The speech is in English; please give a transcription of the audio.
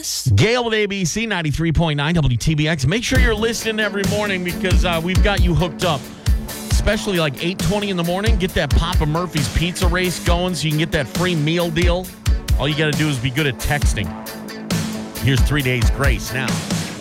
us. Gail with ABC 93.9 WTBX. Make sure you're listening every morning because we've got you hooked up. Especially like 8:20 in the morning. Get that Papa Murphy's pizza race going so you can get that free meal deal. All you got to do is be good at texting. Here's 3 days grace now.